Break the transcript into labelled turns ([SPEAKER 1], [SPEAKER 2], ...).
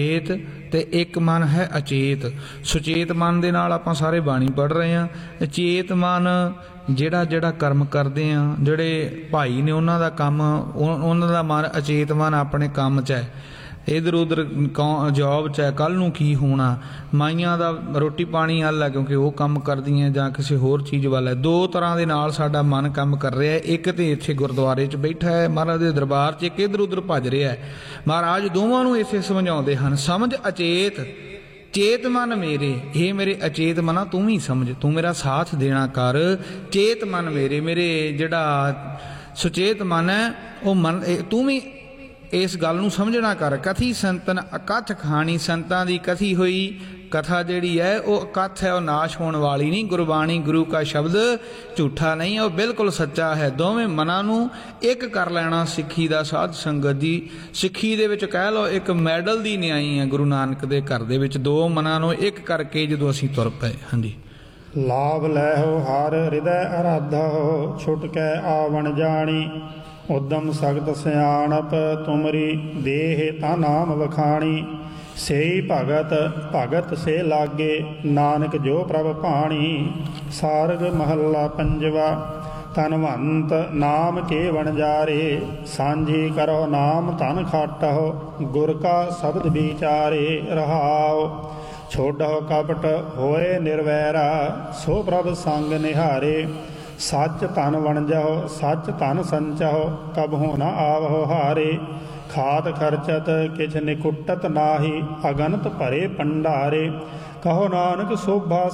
[SPEAKER 1] ਚੇਤ ਤੇ ਇੱਕ ਮਨ ਹੈ ਅਚੇਤ। ਸੁਚੇਤ ਮਨ ਦੇ ਨਾਲ ਆਪਾਂ ਸਾਰੇ ਬਾਣੀ ਪੜ੍ਹ ਰਹੇ ਹਾਂ। ਚੇਤ ਮਨ ਜਿਹੜਾ ਜਿਹੜਾ ਕਰਮ ਕਰਦੇ ਆ, ਜਿਹੜੇ ਭਾਈ ਨੇ ਉਹਨਾਂ ਦਾ ਕੰਮ, ਉਹਨਾਂ ਦਾ ਮਨ ਅਚੇਤ ਮਨ ਆਪਣੇ ਕੰਮ 'ਚ ਹੈ, ਇੱਧਰ ਉੱਧਰ ਜੋਬ 'ਚ ਹੈ, ਕੱਲ੍ਹ ਨੂੰ ਕੀ ਹੋਣਾ। ਮਾਈਆਂ ਦਾ ਰੋਟੀ ਪਾਣੀ ਵੱਲ ਹੈ ਕਿਉਂਕਿ ਉਹ ਕੰਮ ਕਰਦੀਆਂ, ਜਾਂ ਕਿਸੇ ਹੋਰ ਚੀਜ਼ ਵੱਲ ਹੈ। ਦੋ ਤਰ੍ਹਾਂ ਦੇ ਨਾਲ ਸਾਡਾ ਮਨ ਕੰਮ ਕਰ ਰਿਹਾ ਹੈ। ਇੱਕ ਤਾਂ ਇੱਥੇ ਗੁਰਦੁਆਰੇ 'ਚ ਬੈਠਾ ਹੈ ਮਹਾਰਾਜ ਦੇ ਦਰਬਾਰ 'ਚ, ਇੱਕ ਇੱਧਰ ਉੱਧਰ ਭੱਜ ਰਿਹਾ ਹੈ। ਮਹਾਰਾਜ ਦੋਵਾਂ ਨੂੰ ਇਸੇ ਸਮਝਾਉਂਦੇ ਹਨ, ਸਮਝ ਅਚੇਤ ਚੇਤ ਮਨ ਮੇਰੇ, ਇਹ ਮੇਰੇ ਅਚੇਤ ਮਨਾ ਤੂੰ ਵੀ ਸਮਝ, ਤੂੰ ਮੇਰਾ ਸਾਥ ਦੇਣਾ ਕਰ। ਚੇਤ ਮਨ ਮੇਰੇ, ਮੇਰੇ ਜਿਹੜਾ ਸੁਚੇਤ ਮਨ ਹੈ ਉਹ ਮਨ, ਤੂੰ ਵੀ ਇਸ ਗੱਲ ਨੂੰ ਸਮਝਣਾ ਕਰ। ਕਥੀ ਸੰਤਨ ਅਕਥ ਖਾਣੀ, ਸੰਤਾਂ ਦੀ ਕਥੀ ਹੋਈ ਕਥਾ ਜਿਹੜੀ ਹੈ ਉਹ ਅਕਥ ਹੈ, ਉਹ ਨਾਸ਼ ਹੋਣ ਵਾਲੀ ਨਹੀਂ। ਗੁਰਬਾਣੀ ਗੁਰੂ ਕਾ ਸ਼ਬਦ ਝੂਠਾ ਨਹੀਂ ਹੈ, ਉਹ ਬਿਲਕੁਲ ਸੱਚਾ ਹੈ। ਦੋਵੇਂ ਮਨਾਂ ਨੂੰ ਇੱਕ ਕਰ ਲੈਣਾ ਸਿੱਖੀ ਦਾ, ਸਾਧ ਸੰਗਤ ਦੀ ਸਿੱਖੀ ਦੇ ਵਿੱਚ ਕਹਿ ਲਓ ਇੱਕ ਮੈਡਲ ਦੀ ਨਿਆਈ ਹੈ ਗੁਰੂ ਨਾਨਕ ਦੇ ਘਰ ਦੇ ਵਿੱਚ। ਦੋ ਮਨਾਂ ਨੂੰ ਇੱਕ ਕਰਕੇ ਜਦੋਂ ਅਸੀਂ ਤੁਰ ਪਏ। ਹਾਂਜੀ।
[SPEAKER 2] ਲਾਭ ਲੈਹੋ ਹਰ ਹਿਰਦੈ ਅਰਾਧੋ, ਛੁਟ ਕੈ ਆਵਣ ਜਾਣੀ। ਉਦਮ ਸਖਤ ਸਿਆਣਪ ਤੁਮਰੀ, ਦੇਹ ਤਾ ਨਾਮ ਵਖਾਣੀ। ਸੇਈ ਭਗਤ ਭਗਤ ਸੇ ਲਾਗੇ, ਨਾਨਕ ਜੋ ਪ੍ਰਭ ਭਾਣੀ। ਸਾਰਗ ਮਹੱਲਾ ਪੰਜਵਾ। ਧਨਵੰਤ ਨਾਮ ਕੇ ਵਣਜਾਰੇ, ਸਾਂਝੀ ਕਰੋ ਨਾਮ ਧਨ ਖਾਟਹੁ। ਗੁਰ ਕਾ ਸ਼ਬਦ ਵਿਚਾਰੇ ਰਹਾਉ, ਛੋਡਹੁ ਕਪਟ ਹੋਏ ਨਿਰਵੈਰਾ। ਸੋ ਪ੍ਰਭ ਸੰਗ ਨਿਹਾਰੇ, ਸੱਚ ਧਨ ਵਣਜਹੁ ਸੱਚ ਧਨ ਸੰਚਹੁ। ਕਬਹੁ ਨ ਆਵਹੁ ਹਾਰੇ, ਖਾਤ ਖਰਚਤ ਕਿਛ ਨਿਕੁਟਤ ਨਾਹੀ। ਅਗਨਤ ਭਰੇ ਭੰਡਾਰੇ, ਕਹੋ ਨਾਨਕ ਸੋਭਾ